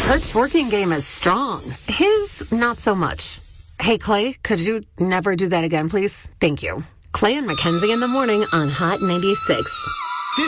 Her twerking game is strong. His, not so much. Hey, Clay, could you never do that again, please? Thank you. Clay and Mackenzie in the morning on Hot 96.